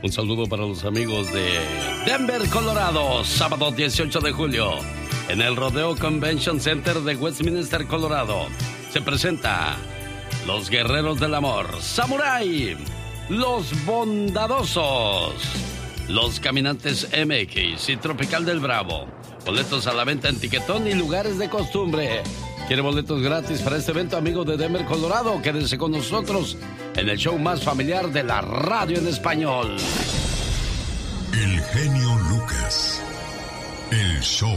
Un saludo para los amigos de Denver, Colorado, sábado 18 de julio, en el Rodeo Convention Center de Westminster, Colorado. Se presenta Los Guerreros del Amor, Samurai, Los Bondadosos, Los Caminantes MX y Tropical del Bravo. Boletos a la venta en Tiquetón y lugares de costumbre. ¿Quiere boletos gratis para este evento, amigo de Denver, Colorado? Quédense con nosotros en el show más familiar de la radio en español. El genio Lucas. El show.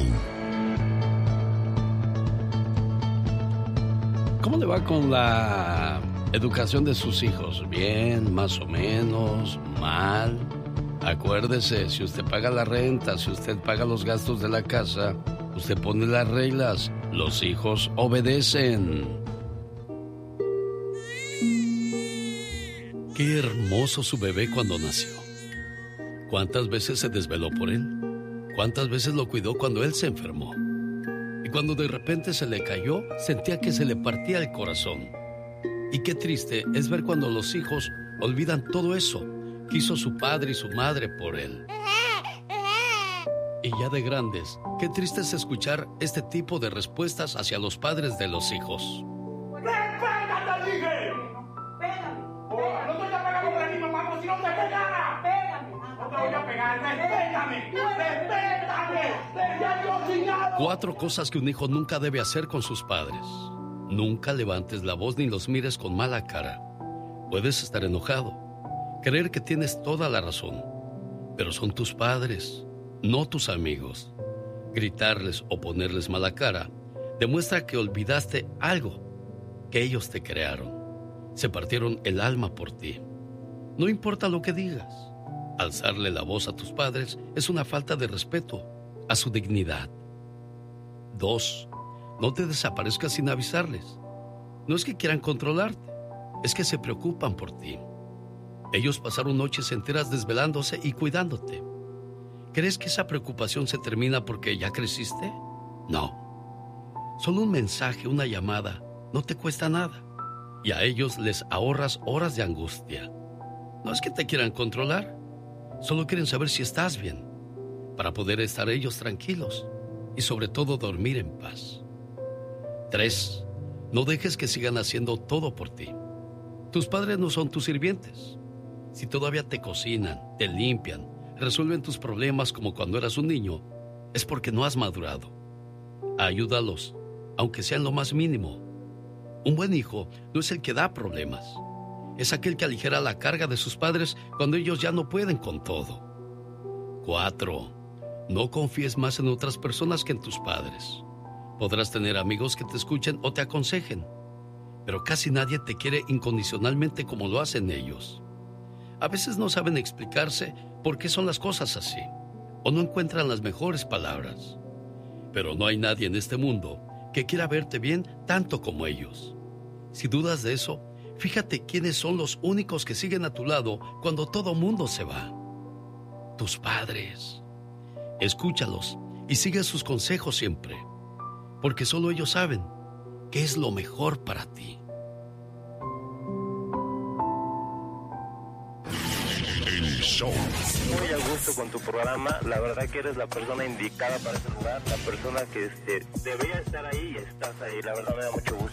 ¿Cómo le va con la educación de sus hijos? ¿Bien, más o menos, mal? Acuérdese, si usted paga la renta, si usted paga los gastos de la casa, usted pone las reglas, los hijos obedecen. Qué hermoso su bebé cuando nació. ¿Cuántas veces se desveló por él? ¿Cuántas veces lo cuidó cuando él se enfermó? Y cuando de repente se le cayó, sentía que se le partía el corazón. Y qué triste es ver cuando los hijos olvidan todo eso que hizo su padre y su madre por él. Y ya de grandes, qué triste es escuchar este tipo de respuestas hacia los padres de los hijos. ¡Respétate, dije! ¡Pégame! ¡No te voy a pegar con el niño, mamá, si no te pegara! ¡Pégame! ¡No te voy a pegar! ¡Respétame! ¡Respétame! 4 cosas que un hijo nunca debe hacer con sus padres. Nunca levantes la voz ni los mires con mala cara. Puedes estar enojado, creer que tienes toda la razón, pero son tus padres, no tus amigos. Gritarles o ponerles mala cara demuestra que olvidaste algo que ellos te crearon. Se partieron el alma por ti. No importa lo que digas. Alzarle la voz a tus padres es una falta de respeto a su dignidad. 2. No te desaparezcas sin avisarles. No es que quieran controlarte, es que se preocupan por ti. Ellos pasaron noches enteras desvelándose y cuidándote. ¿Crees que esa preocupación se termina porque ya creciste? No. Solo un mensaje, una llamada, no te cuesta nada. Y a ellos les ahorras horas de angustia. No es que te quieran controlar, solo quieren saber si estás bien, para poder estar ellos tranquilos y sobre todo dormir en paz. 3. No dejes que sigan haciendo todo por ti. Tus padres no son tus sirvientes. Si todavía te cocinan, te limpian, resuelven tus problemas como cuando eras un niño, es porque no has madurado. Ayúdalos, aunque sea en lo más mínimo. Un buen hijo no es el que da problemas, es aquel que aligera la carga de sus padres cuando ellos ya no pueden con todo. 4. No confíes más en otras personas que en tus padres. Podrás tener amigos que te escuchen o te aconsejen, pero casi nadie te quiere incondicionalmente como lo hacen ellos. A veces no saben explicarse por qué son las cosas así, o no encuentran las mejores palabras. Pero no hay nadie en este mundo que quiera verte bien tanto como ellos. Si dudas de eso, fíjate quiénes son los únicos que siguen a tu lado cuando todo mundo se va. Tus padres. Escúchalos y sigue sus consejos siempre, porque solo ellos saben qué es lo mejor para ti. Show. Muy a gusto con tu programa, la verdad que eres la persona indicada para ese lugar, la persona que debería estar ahí y estás ahí, la verdad me da mucho gusto.